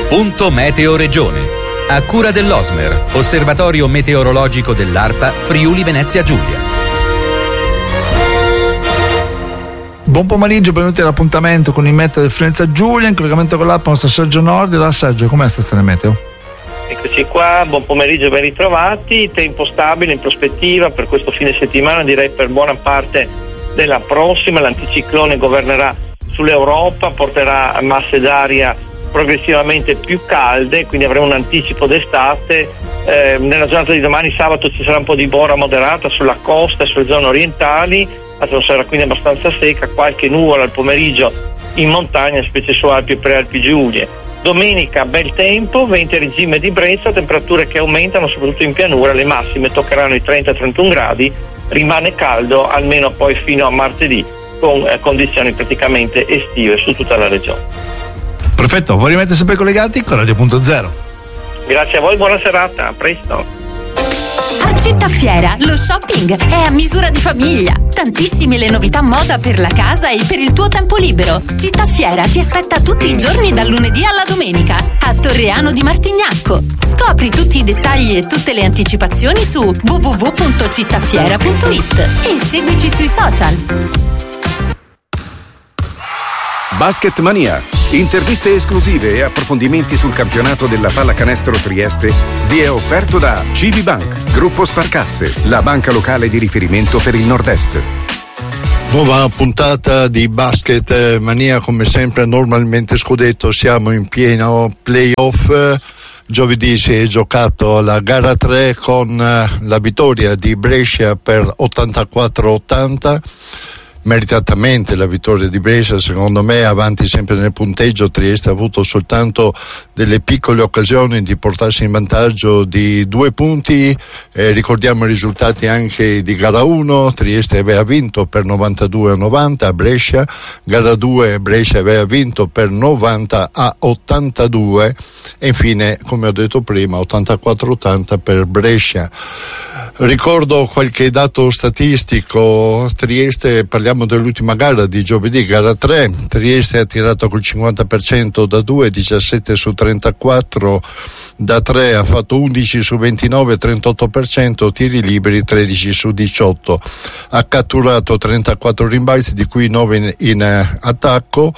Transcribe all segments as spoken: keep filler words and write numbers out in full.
Punto Meteo Regione. A cura dell'Osmer, Osservatorio Meteorologico dell'ARPA Friuli Venezia Giulia. Buon pomeriggio, benvenuti all'appuntamento con il meteo del Friuli Giulia, in collegamento con l'app nostro Sergio Nordi. Allora Sergio, com'è stazione meteo? Eccoci qua, buon pomeriggio, ben ritrovati. Tempo stabile in prospettiva per questo fine settimana, direi per buona parte della prossima. L'anticiclone governerà sull'Europa, porterà masse d'aria progressivamente più calde, quindi avremo un anticipo d'estate. Eh, nella giornata di domani, sabato, ci sarà un po' di bora moderata sulla costa e sulle zone orientali, l'atmosfera quindi abbastanza secca, qualche nuvola al pomeriggio in montagna, specie su Alpi e Prealpi Giulie. Domenica bel tempo, venti a regime di brezza, temperature che aumentano soprattutto in pianura, le massime toccheranno i trenta trentuno gradi, rimane caldo almeno poi fino a martedì, con eh, condizioni praticamente estive su tutta la regione. Perfetto, voi rimanete sempre collegati con Radio Punto Zero. Grazie a voi, buona serata, a presto. A Città Fiera lo shopping è a misura di famiglia. Tantissime le novità moda per la casa e per il tuo tempo libero. Città Fiera ti aspetta tutti i giorni dal lunedì alla domenica a Torreano di Martignacco. Scopri tutti i dettagli e tutte le anticipazioni su w w w punto cittafiera punto i t e seguici sui social. Basket Mania. Interviste esclusive e approfondimenti sul campionato della pallacanestro Trieste vi è offerto da C V Bank, Gruppo Sparcasse, la banca locale di riferimento per il Nord-Est. Nuova puntata di Basket Mania, come sempre normalmente scudetto, siamo in pieno playoff. Giovedì si è giocato la gara tre con la vittoria di Brescia per ottantaquattro ottanta. Meritatamente la vittoria di Brescia, secondo me, avanti sempre nel punteggio. Trieste ha avuto soltanto delle piccole occasioni di portarsi in vantaggio di due punti. Eh, ricordiamo i risultati anche di gara uno, Trieste aveva vinto per novantadue a novanta a Brescia, gara due Brescia aveva vinto per novanta a ottantadue e infine, come ho detto prima, ottantaquattro ottanta per Brescia. Ricordo qualche dato statistico. Trieste, parliamo dell'ultima gara di giovedì, gara tre, Trieste ha tirato col cinquanta per cento da due, diciassette su trentaquattro, da tre ha fatto undici su ventinove, trentotto per cento, tiri liberi tredici su diciotto, ha catturato trentaquattro rimbalzi, di cui nove in, in attacco,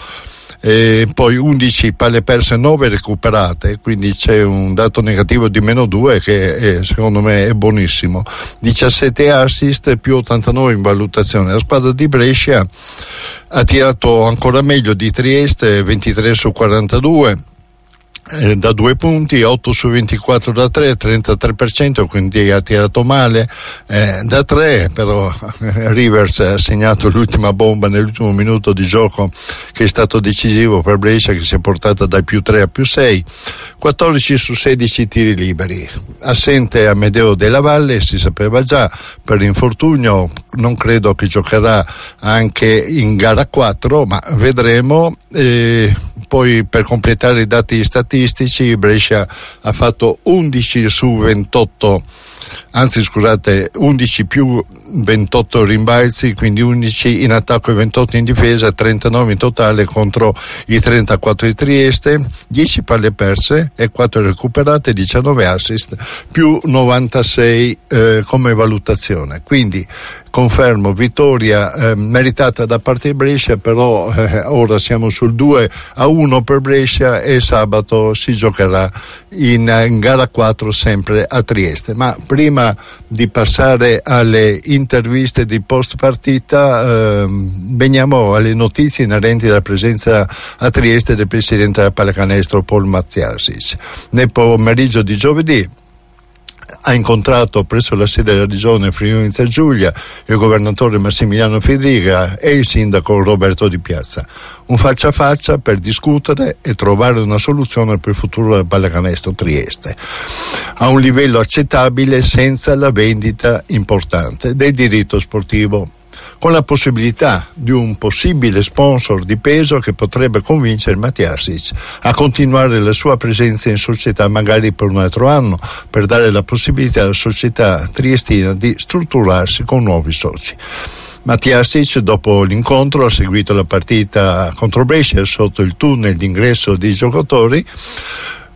e poi undici palle perse, nove recuperate, quindi c'è un dato negativo di meno due che è, secondo me è buonissimo. diciassette assist più ottantanove in valutazione. La squadra di Brescia ha tirato ancora meglio di Trieste, ventitré su quarantadue eh, da due punti, otto su ventiquattro da tre, trentatré per cento, quindi ha tirato male eh, da tre, però Rivers ha segnato l'ultima bomba nell'ultimo minuto di gioco, che è stato decisivo per Brescia, che si è portata dai più tre a più sei. quattordici su sedici tiri liberi. Assente Amedeo Della Valle, si sapeva già, per infortunio, non credo che giocherà anche in gara quattro, ma vedremo. E poi, per completare i dati statistici, Brescia ha fatto undici su ventotto, anzi scusate, undici più ventotto rimbalzi, quindi undici in attacco e ventotto in difesa, trentanove in totale contro i trentaquattro di Trieste, dieci palle perse e quattro recuperate, diciannove assist più novantasei eh, come valutazione. Quindi confermo vittoria eh, meritata da parte di Brescia, però eh, ora siamo sul due a uno per Brescia e sabato si giocherà in, in gara quattro sempre a Trieste. Ma prima di passare alle interviste di post partita eh, veniamo alle notizie inerenti alla presenza a Trieste del presidente della pallacanestro Paul Mathiasic. Nel pomeriggio di giovedì ha incontrato presso la sede della regione Friuli Venezia Giulia il governatore Massimiliano Fedriga e il sindaco Roberto Di Piazza, un faccia a faccia per discutere e trovare una soluzione per il futuro del pallacanestro Trieste a un livello accettabile, senza la vendita importante del diritto sportivo, con la possibilità di un possibile sponsor di peso che potrebbe convincere Mathiasic a continuare la sua presenza in società magari per un altro anno, per dare la possibilità alla società triestina di strutturarsi con nuovi soci. Mathiasic, dopo l'incontro, ha seguito la partita contro Brescia sotto il tunnel d'ingresso dei giocatori.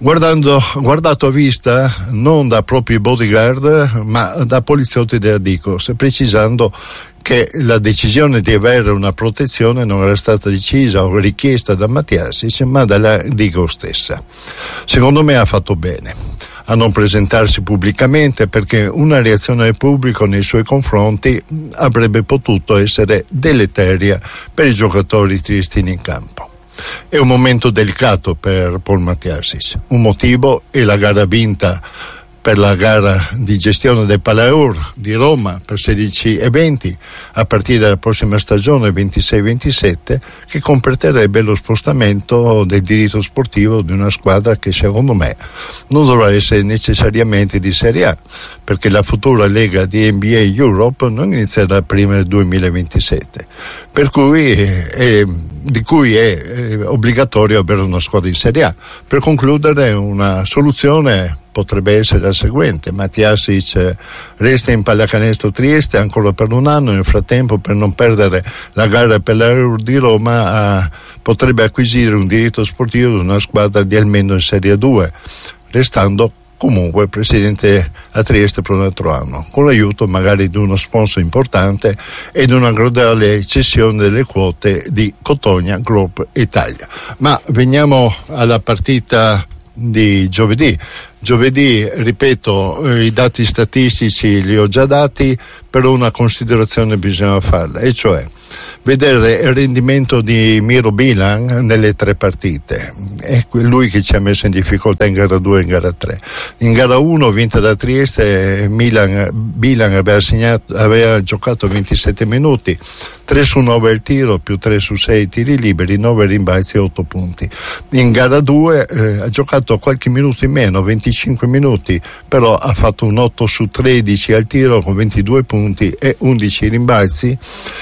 Guardando, guardato a vista non da propri bodyguard ma da poliziotti della Digos, precisando che la decisione di avere una protezione non era stata decisa o richiesta da Mattiasic ma dalla Digos stessa. Secondo me ha fatto bene a non presentarsi pubblicamente, perché una reazione del pubblico nei suoi confronti avrebbe potuto essere deleteria per i giocatori triestini in campo. È un momento delicato per Paul Mattiasic. Un motivo è la gara vinta per la gara di gestione del Palaur di Roma per sedici eventi a partire dalla prossima stagione ventisei ventisette, che completerebbe lo spostamento del diritto sportivo di una squadra che secondo me non dovrà essere necessariamente di Serie A, perché la futura lega di N B A Europe non inizierà prima del duemilaventisette, per cui è, di cui è, è obbligatorio avere una squadra in Serie A. Per concludere, una soluzione potrebbe essere la seguente: Mattiasic resta in Pallacanestro Trieste ancora per un anno, nel frattempo, per non perdere la gara per l'Euro di Roma, eh, potrebbe acquisire un diritto sportivo di una squadra di almeno in Serie due, restando comunque presidente a Trieste per un altro anno, con l'aiuto magari di uno sponsor importante e di una graduale cessione delle quote di Cotonia Group Italia. Ma veniamo alla partita di giovedì. Giovedì, ripeto, eh, i dati statistici li ho già dati, però una considerazione bisogna farla, e cioè vedere il rendimento di Miro Bilan nelle tre partite. È lui che ci ha messo in difficoltà in gara due e in gara tre. In gara uno, vinta da Trieste, Milan, Bilan aveva, segnato, aveva giocato ventisette minuti, tre su nove al tiro, più tre su sei tiri liberi, nove rimbalzi e otto punti. In gara due eh, ha giocato qualche minuto in meno, venticinque minuti, però ha fatto un otto su tredici al tiro con ventidue punti e undici rimbalzi.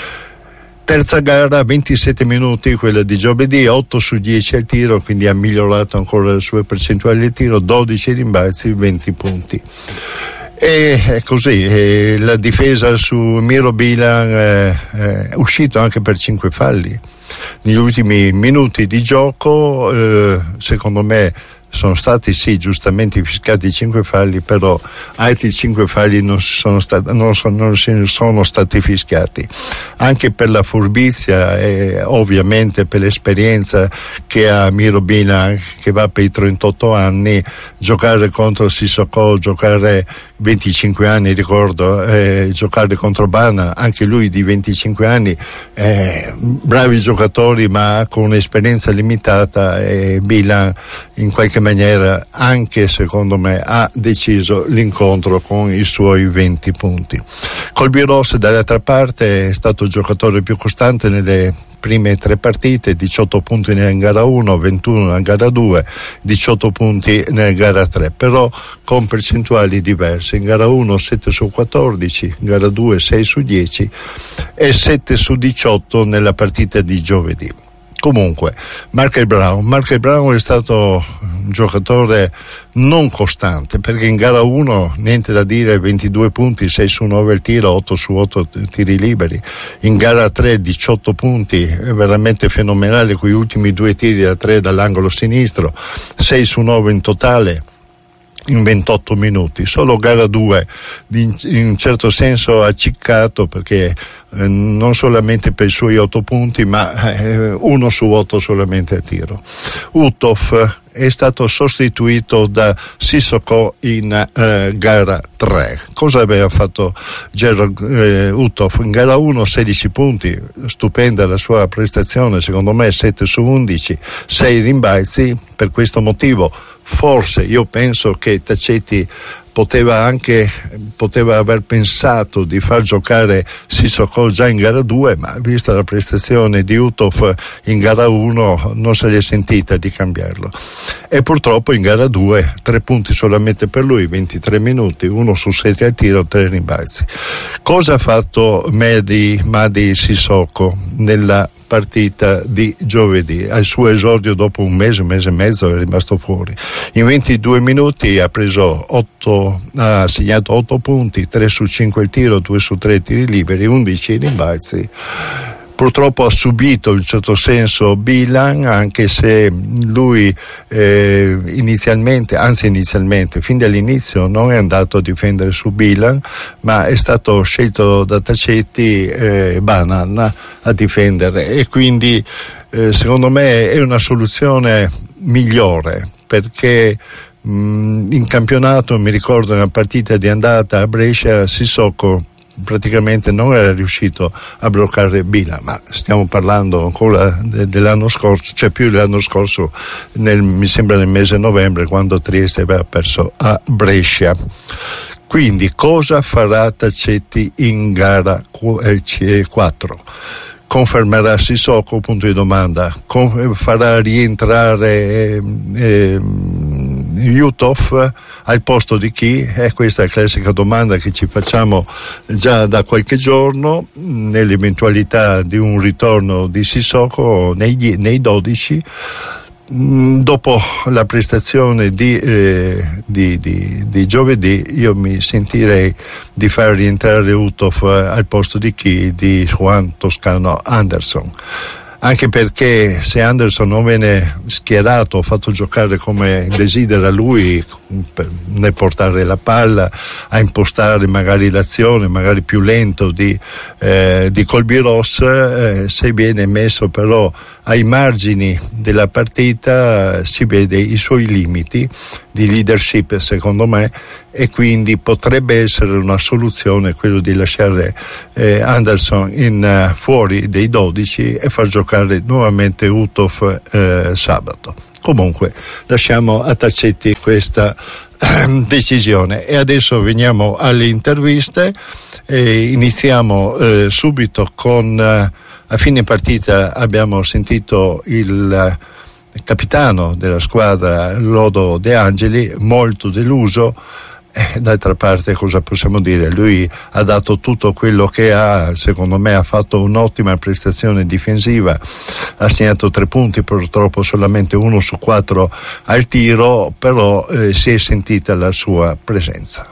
Terza gara, ventisette minuti, quella di giovedì, otto su dieci al tiro, quindi ha migliorato ancora le sue percentuali al tiro, dodici rimbalzi, venti punti. E è così, e la difesa su Miro Bilan è, è uscito anche per cinque falli. Negli ultimi minuti di gioco, eh, secondo me, sono stati sì giustamente fischiati cinque falli, però altri cinque falli non sono stati, non sono, non sono stati fischiati, anche per la furbizia e ovviamente per l'esperienza che ha Miro Bilan, che va per i trentotto anni. Giocare contro Sissoko, giocare venticinque anni, ricordo, eh, giocare contro Bana, anche lui di venticinque anni, eh, bravi giocatori ma con un'esperienza limitata, e Bilan in qualche maniera, anche secondo me, ha deciso l'incontro con i suoi venti punti. Colby Ross dall'altra parte è stato il giocatore più costante nelle prime tre partite, diciotto punti nella gara uno, ventuno nella gara due, diciotto punti nella gara tre, però con percentuali diverse. In gara uno sette su quattordici, in gara due sei su dieci e sette su diciotto nella partita di giovedì. Comunque, Markel Brown, Markel Brown è stato un giocatore non costante, perché in gara uno niente da dire, ventidue punti, sei su nove al tiro, otto su otto tiri liberi. In gara tre diciotto punti, è veramente fenomenale, con gli ultimi due tiri da tre dall'angolo sinistro, sei su nove in totale in ventotto minuti. Solo gara due in un certo senso ha ciccato, perché eh, non solamente per i suoi otto punti, ma eh, uno su otto solamente a tiro. Uthoff è stato sostituito da Sissoko in eh, gara tre. Cosa aveva fatto Gerald eh, Uthoff? In gara uno sedici punti, stupenda la sua prestazione, secondo me sette su undici, sei rimbalzi. Per questo motivo forse io penso che Tacetti poteva anche poteva aver pensato di far giocare Sissoko già in gara due, ma vista la prestazione di Uthoff in gara uno non se l'è sentita di cambiarlo, e purtroppo in gara due tre punti solamente per lui, ventitré minuti, uno su sette al tiro, tre rimbalzi. Cosa ha fatto Mehdi Madi Sissoko nella partita di giovedì? Al suo esordio dopo un mese, un mese e mezzo è rimasto fuori. In ventidue minuti ha preso otto, ha segnato otto punti, tre su cinque al tiro, due su tre tiri liberi, undici rimbalzi. purtroppo ha subito in un certo senso Bilan, anche se lui eh, inizialmente, anzi inizialmente, fin dall'inizio non è andato a difendere su Bilan, ma è stato scelto da Tacetti eh, Banan a difendere, e quindi eh, secondo me è una soluzione migliore, perché mh, in campionato mi ricordo una partita di andata a Brescia, Sissoko praticamente non era riuscito a bloccare Bilan, ma stiamo parlando ancora de- dell'anno scorso, cioè più dell'anno scorso, nel, mi sembra nel mese novembre, quando Trieste aveva perso a Brescia. Quindi cosa farà Tacetti in gara quattro? Confermerà Sissoko, punto di domanda, Con- farà rientrare eh, eh, Jutov al posto di chi? Eh, questa è la classica domanda che ci facciamo già da qualche giorno, nell'eventualità di un ritorno di Sissoko nei, nei dodici. Dopo la prestazione di, eh, di, di, di giovedì, io mi sentirei di far rientrare Jutov al posto di chi? Di Juan Toscano Anderson. Anche perché se Anderson non viene schierato o fatto giocare come desidera lui, nel portare la palla, a impostare magari l'azione, magari più lento di, eh, di Colby-Ross, eh, se viene messo però ai margini della partita, si vede i suoi limiti di leadership, secondo me, e quindi potrebbe essere una soluzione quello di lasciare eh, Anderson in, uh, fuori dei dodici e far giocare nuovamente Jutov eh, sabato. Comunque lasciamo a Tacetti questa eh, decisione, e adesso veniamo alle interviste e iniziamo eh, subito con eh, a fine partita abbiamo sentito il il capitano della squadra Lodo De Angeli, molto deluso. Eh, d'altra parte cosa possiamo dire? Lui ha dato tutto quello che ha, secondo me ha fatto un'ottima prestazione difensiva, ha segnato tre punti, purtroppo solamente uno su quattro al tiro, però eh, si è sentita la sua presenza.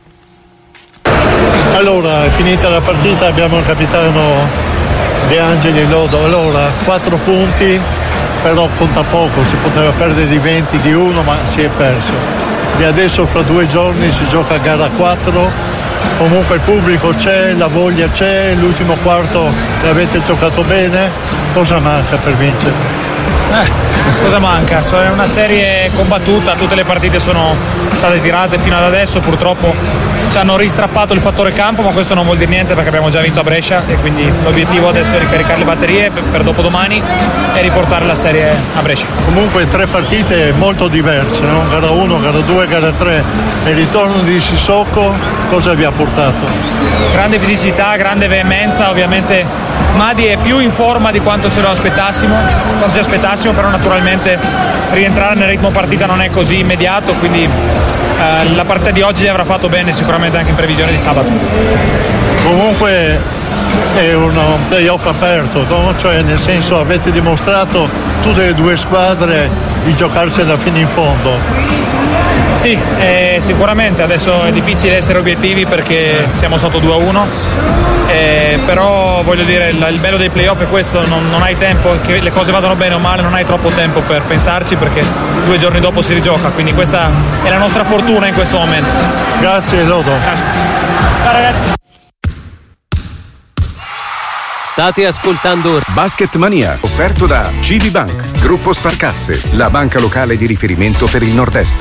Allora, è finita la partita, abbiamo il capitano De Angeli Lodo, allora quattro punti, però conta poco, si poteva perdere di venti, di uno, ma si è perso. E adesso fra due giorni si gioca a gara quattro, comunque il pubblico c'è, la voglia c'è, l'ultimo quarto l'avete giocato bene, cosa manca per vincere? Eh, cosa manca? È una serie combattuta, tutte le partite sono state tirate fino ad adesso, purtroppo ci hanno ristrappato il fattore campo, ma questo non vuol dire niente perché abbiamo già vinto a Brescia e quindi l'obiettivo adesso è ricaricare le batterie per, per dopodomani e riportare la serie a Brescia. Comunque tre partite molto diverse, no? Gara uno, gara due, gara tre, e il ritorno di Sissoko cosa vi ha portato? Grande fisicità, grande veemenza, ovviamente Madi è più in forma di quanto ce lo aspettassimo, quanto ci aspettassimo, però naturalmente rientrare nel ritmo partita non è così immediato, quindi eh, la partita di oggi gli avrà fatto bene sicuramente anche in previsione di sabato. Comunque è un playoff aperto, no? Cioè nel senso avete dimostrato tutte e due squadre di giocarsela fino in fondo. Sì, eh, sicuramente adesso è difficile essere obiettivi perché siamo sotto due a uno, eh, però voglio dire il, il bello dei playoff è questo, non, non hai tempo, che le cose vadano bene o male, non hai troppo tempo per pensarci perché due giorni dopo si rigioca, quindi questa è la nostra fortuna in questo momento. Grazie Lodo. Grazie. Ciao ragazzi. State ascoltando Basket Mania, offerto da C V Bank, Gruppo Sparcasse, la banca locale di riferimento per il Nord-Est.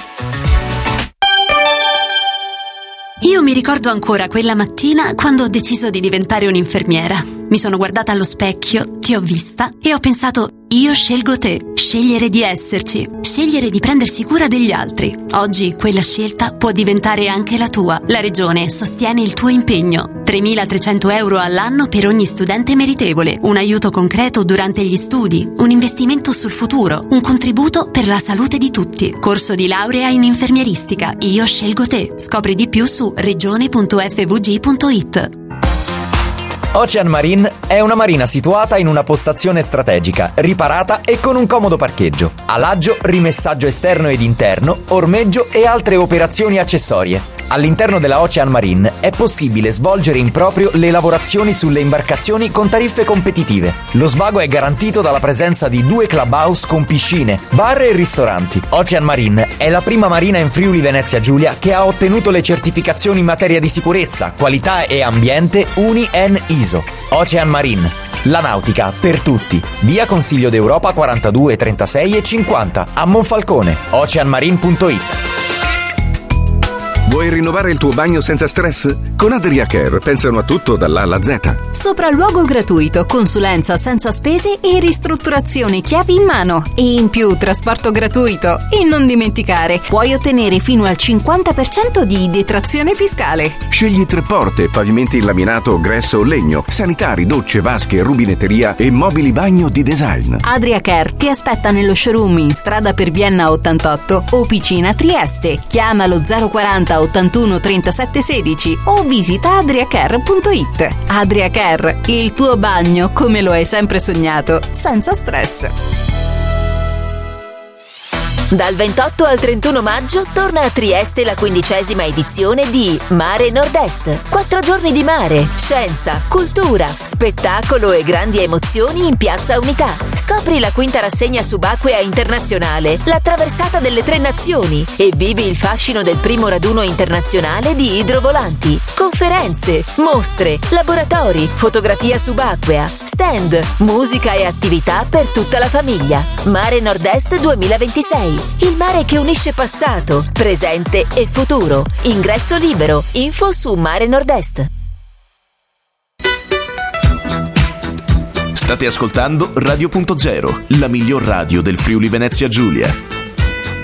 Io mi ricordo ancora quella mattina quando ho deciso di diventare un'infermiera. Mi sono guardata allo specchio, ti ho vista e ho pensato: io scelgo te, scegliere di esserci, scegliere di prendersi cura degli altri. Oggi quella scelta può diventare anche la tua. La Regione sostiene il tuo impegno. tremilatrecento euro all'anno per ogni studente meritevole, un aiuto concreto durante gli studi, un investimento sul futuro, un contributo per la salute di tutti. Corso di laurea in infermieristica. Io scelgo te. Scopri di più su regione punto f v g punto i t. Ocean Marine è una marina situata in una postazione strategica, riparata e con un comodo parcheggio. Alaggio, rimessaggio esterno ed interno, ormeggio e altre operazioni accessorie. All'interno della Ocean Marine è possibile svolgere in proprio le lavorazioni sulle imbarcazioni con tariffe competitive. Lo svago è garantito dalla presenza di due clubhouse con piscine, bar e ristoranti. Ocean Marine è la prima marina in Friuli Venezia Giulia che ha ottenuto le certificazioni in materia di sicurezza, qualità e ambiente U N I E N I S O. Ocean Marine, la nautica per tutti. Via Consiglio d'Europa quarantadue, trentasei e cinquanta a Monfalcone. ocean marine punto it. Vuoi rinnovare il tuo bagno senza stress? Con Adria Care pensano a tutto dall'A alla Z. Sopralluogo gratuito, consulenza senza spese e ristrutturazioni chiavi in mano. E in più trasporto gratuito. E non dimenticare, puoi ottenere fino al cinquanta per cento di detrazione fiscale. Scegli tre porte, pavimenti in laminato, gresso o legno, sanitari, docce, vasche, rubinetteria e mobili bagno di design. Adria Care ti aspetta nello showroom in strada per Vienna ottantotto o Picina Trieste. Chiamalo zero quaranta ottantuno trentasette sedici o visita adriacare punto it. Adriacare, il tuo bagno come lo hai sempre sognato, senza stress. Dal ventotto al trentuno maggio torna a Trieste la quindicesima edizione di Mare Nord-Est. Quattro giorni di mare, scienza, cultura, spettacolo e grandi emozioni in Piazza Unità. Scopri la quinta rassegna subacquea internazionale, la traversata delle tre nazioni e vivi il fascino del primo raduno internazionale di idrovolanti. Conferenze, mostre, laboratori, fotografia subacquea, stand, musica e attività per tutta la famiglia. Mare Nord-Est duemilaventisei. Il mare che unisce passato, presente e futuro. Ingresso libero. Info su Mare Nord-Est. State ascoltando Radio Punto Zero, la miglior radio del Friuli Venezia Giulia.